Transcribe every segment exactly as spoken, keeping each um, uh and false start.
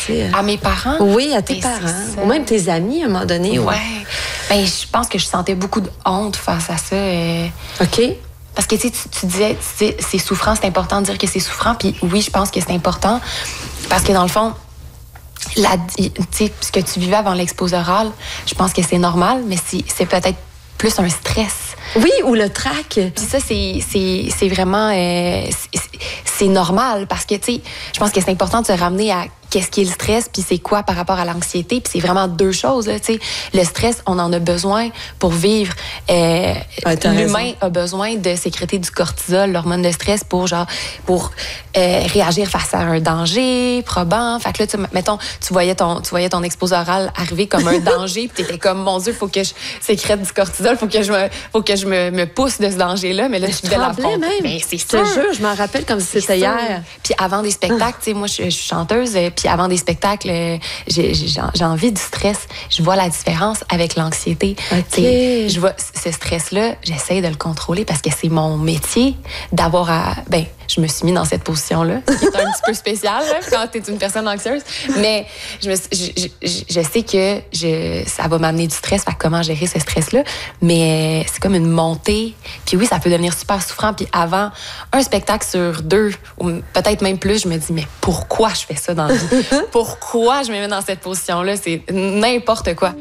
pensé? À mes parents? Oui, à tes Ben, parents. Ou même tes amis, à un moment donné. Ouais. Ouais. Ben, je pense que je sentais beaucoup de honte face à ça. euh, OK. Parce que tu, sais, tu tu disais, tu sais, c'est souffrant, c'est important de dire que c'est souffrant. Puis oui, je pense que c'est important. Parce que dans le fond, la, tu sais, ce que tu vivais avant l'expose orale, je pense que c'est normal, mais c'est, c'est peut-être plus un stress. Oui, ou le trac. Puis ça, c'est, c'est, c'est vraiment... Euh, c'est, c'est normal parce que, tu sais, je pense que c'est important de se ramener à qu'est-ce qui est le stress, puis c'est quoi par rapport à l'anxiété. Puis c'est vraiment deux choses, là, tu sais. Le stress, on en a besoin pour vivre. Euh, ouais, l'humain raison. a besoin de sécréter du cortisol, l'hormone de stress, pour, genre, pour euh, réagir face à un danger probant. Fait que là, tu, mettons, tu voyais ton, tu voyais ton exposé oral arriver comme un danger, puis t'étais comme, mon Dieu, faut que je sécrète du cortisol, faut que je me, faut que je me, me pousse de ce danger-là. Mais là, Mais tu tu devais tremblais l'affronter. même. Ben, c'est Je te sûr. jure, je m'en rappelle comme si C'est c'était sûr. hier. Puis avant des spectacles, tu sais, moi, je, je suis chanteuse, euh, puis avant des spectacles, euh, j'ai, j'ai, j'ai envie du stress. Je vois la différence avec l'anxiété. OK. Tu sais, je vois ce stress-là, j'essaie de le contrôler parce que c'est mon métier d'avoir à... Ben, je me suis mis dans cette position-là, ce qui est un petit peu spécial là, quand tu es une personne anxieuse. Mais je, me, je, je, je sais que je, ça va m'amener du stress, fait comment gérer ce stress-là. Mais c'est comme une montée. Puis oui, ça peut devenir super souffrant. Puis avant un spectacle sur deux, ou peut-être même plus, je me dis, mais pourquoi je fais ça dans la vie? Pourquoi je me mets dans cette position-là? C'est n'importe quoi.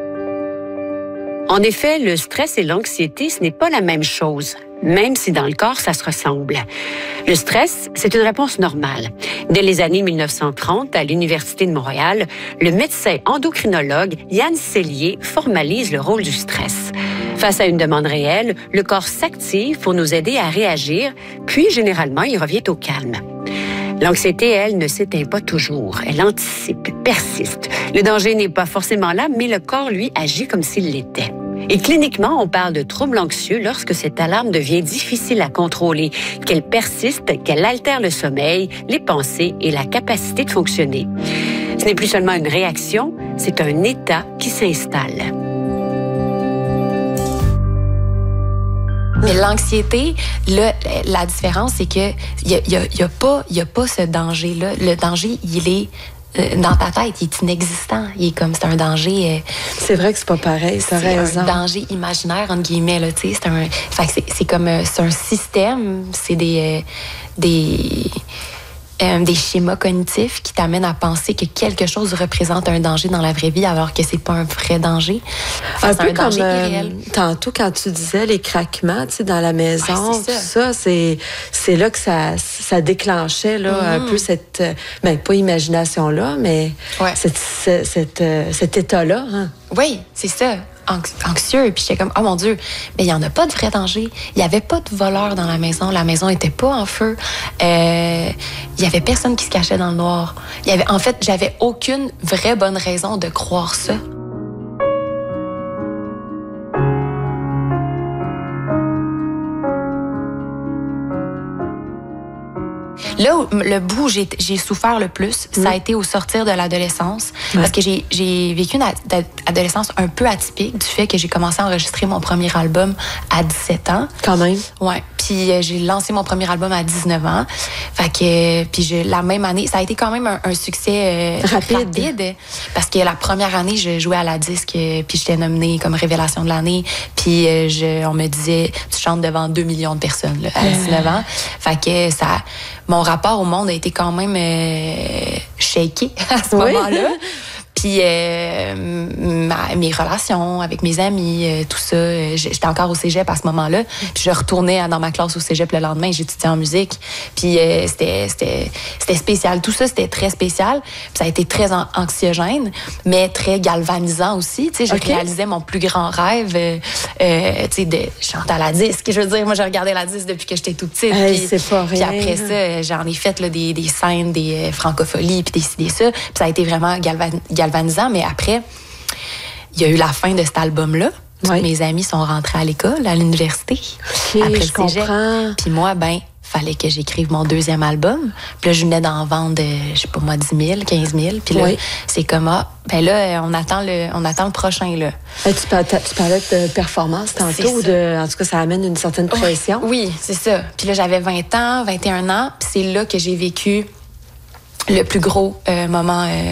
En effet, le stress et l'anxiété, ce n'est pas la même chose, même si dans le corps, ça se ressemble. Le stress, c'est une réponse normale. Dès les années mille neuf cent trente, à l'Université de Montréal, le médecin endocrinologue Yann Sellier formalise le rôle du stress. Face à une demande réelle, le corps s'active pour nous aider à réagir, puis généralement, il revient au calme. L'anxiété, elle, ne s'éteint pas toujours. Elle anticipe, persiste. Le danger n'est pas forcément là, mais le corps, lui, agit comme s'il l'était. Et cliniquement, on parle de trouble anxieux lorsque cette alarme devient difficile à contrôler, qu'elle persiste, qu'elle altère le sommeil, les pensées et la capacité de fonctionner. Ce n'est plus seulement une réaction, c'est un état qui s'installe. Mais l'anxiété, là, la différence, c'est que il y a, y a, y a pas, y a pas ce danger-là. Le danger, il est euh, dans ta tête, il est inexistant. Il est comme, c'est un danger. Euh, c'est vrai que c'est pas pareil, t'as c'est raison. un danger imaginaire entre guillemets là, tu sais. C'est un, fait que c'est, c'est comme, euh, c'est un système, c'est des, euh, des. Euh, des schémas cognitifs qui t'amènent à penser que quelque chose représente un danger dans la vraie vie alors que c'est pas un vrai danger. Enfin, un c'est peu un comme danger euh, irréel. Tantôt quand tu disais les craquements, tu sais, dans la maison, Ouais, c'est tout ça. ça, c'est c'est là que ça ça déclenchait là Mm-hmm. un peu cette euh, ben pas imagination là, mais Ouais. cette, cette, cette, euh, cet état là. Hein? Oui, c'est ça. Anx- anxieux. Puis j'étais comme, oh mon Dieu, mais il n'y en a pas de vrai danger. Il n'y avait pas de voleurs dans la maison. La maison n'était pas en feu. Euh, il n'y avait personne qui se cachait dans le noir. Il y avait, en fait, j'avais aucune vraie bonne raison de croire ça. Là, où- le bout où j'ai, j'ai souffert le plus, ça a été au sortir de l'adolescence. Ouais. Parce que j'ai, j'ai vécu une ad- adolescence un peu atypique du fait que j'ai commencé à enregistrer mon premier album à dix-sept ans. Quand même. Ouais. Puis euh, j'ai lancé mon premier album à dix-neuf ans. Fait que, euh, puis je, la même année, ça a été quand même un, un succès euh, Rapide. rapide. Parce que la première année, je jouais à la disque, euh, puis j'étais nominée comme révélation de l'année. Puis euh, je, on me disait, tu chantes devant deux millions de personnes là, à dix-neuf ans. Fait que ça, mon rapport au monde a été quand même euh, shaké à ce Oui. moment-là. Puis euh, ma, mes relations avec mes amis, euh, tout ça, euh, j'étais encore au cégep à ce moment-là. Puis je retournais dans ma classe au cégep le lendemain, j'étudiais en musique. Puis euh, c'était, c'était, c'était spécial. Tout ça, c'était très spécial. Puis ça a été très an- anxiogène, mais très galvanisant aussi. Tu sais, j'ai Okay. réalisé mon plus grand rêve, euh, euh, tu sais, de chanter à la disque. Je veux dire, moi, j'ai regardé la disque depuis que j'étais tout petite. Hey, puis, c'est pas puis rien. après ça, euh, j'en ai fait là, des, des scènes, des euh, francopholies, puis des ci, des ça. Puis ça a été vraiment galvan- galvanisant. Mais après, il y a eu la fin de cet album-là. Tous Oui. mes amis sont rentrés à l'école, à l'université. OK, après je le cégep. comprends. Puis moi, ben, fallait que j'écrive mon deuxième album. Puis là, je venais d'en vendre, euh, je sais pas moi, dix mille, quinze mille. Puis là, Oui. c'est comme, ah, ben là, euh, on attend le, on attend le prochain, là. Hey, tu, par- tu parlais de performance tantôt, C'est ça. de, en tout cas, ça amène une certaine pression. Oui, c'est ça. Puis là, j'avais vingt ans, vingt et un ans. Puis c'est là que j'ai vécu le plus gros euh, moment euh,